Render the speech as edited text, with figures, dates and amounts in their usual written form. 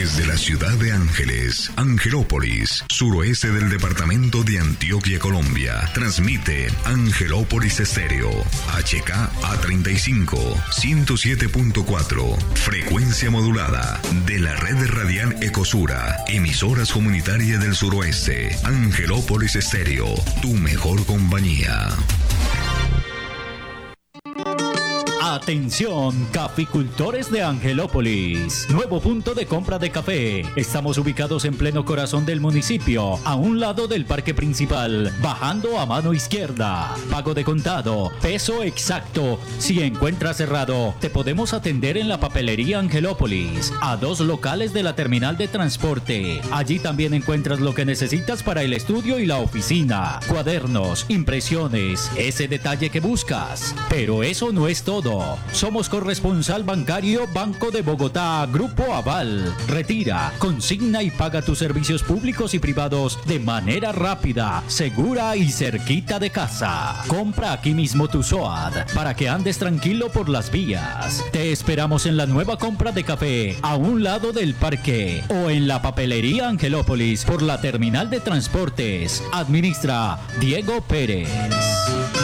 Desde la ciudad de Ángeles, Angelópolis, suroeste del departamento de Antioquia, Colombia, transmite Angelópolis Estéreo, HKA35, 107.4, frecuencia modulada, de la red radial Ecosura, emisoras comunitarias del suroeste. Angelópolis Estéreo, tu mejor compañía. Atención, caficultores de Angelópolis. Nuevo punto de compra de café. Estamos ubicados en pleno corazón del municipio, a un lado del parque principal, bajando a mano izquierda. Pago de contado, peso exacto. Si encuentras cerrado, te podemos atender en la papelería Angelópolis, a 2 locales de la terminal de transporte. Allí también encuentras lo que necesitas para el estudio y la oficina. Cuadernos, impresiones, ese detalle que buscas. Pero eso no es todo. Somos corresponsal bancario Banco de Bogotá, Grupo Aval. Retira, consigna y paga tus servicios públicos y privados de manera rápida, segura y cerquita de casa. Compra aquí mismo tu SOAT para que andes tranquilo por las vías. Te esperamos en la nueva compra de café a un lado del parque o en la papelería Angelópolis por la terminal de transportes. Administra Diego Pérez.